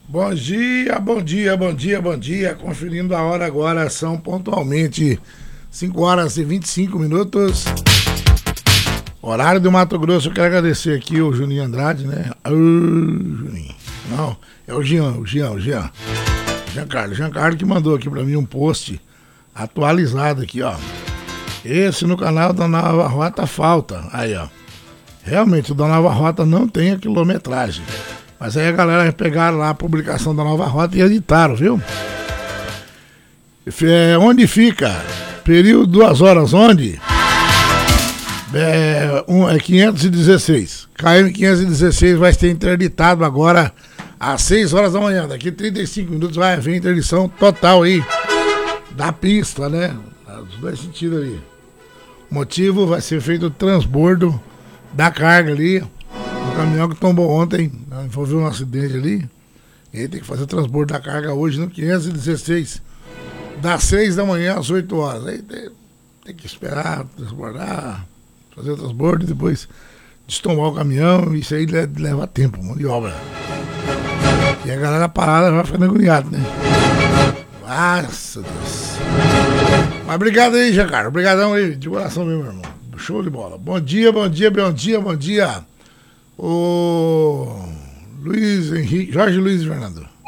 Bom dia, bom dia, bom dia, bom dia. Conferindo a hora agora, são pontualmente 5 horas e 25 minutos. Horário do Mato Grosso. Eu quero agradecer aqui o Juninho Andrade, né? Juninho. Não, é o Jean. Jean Carlos que mandou aqui pra mim um post atualizado aqui, ó. Esse no canal da Nova Rota falta. Aí, ó. Realmente, o da Nova Rota não tem a quilometragem. Mas aí a galera pegaram lá a publicação da Nova Rota e editaram, viu? Onde fica? Período 2 horas, onde? 516. KM 516 vai ser interditado agora às 6 horas da manhã. Daqui 35 minutos vai haver interdição total aí da pista, né? Dos dois sentidos ali. O motivo vai ser feito o transbordo da carga ali. O caminhão que tombou ontem, envolveu um acidente ali. Ele tem que fazer o transbordo da carga hoje no 516, das 6 da manhã às 8 horas. Aí tem que esperar, transbordar, fazer o transbordo e depois destombar o caminhão. Isso aí leva tempo, mão de obra. E a galera parada vai ficando agoniada, né? Nossa Deus. Mas obrigado aí, Jacar. Obrigadão aí, de coração mesmo, meu irmão. Show de bola. Bom dia, bom dia, bom dia, bom dia. O Luiz Henrique, Jorge Luiz Fernando.